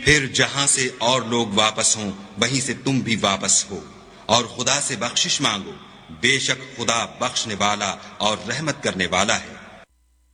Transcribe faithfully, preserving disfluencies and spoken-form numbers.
फिर जहां से और लोग वापस हों वहीं से तुम भी वापस हो और खुदा से बख्शिश मांगो, बेशक खुदा बख्शने वाला और रहमत करने वाला है।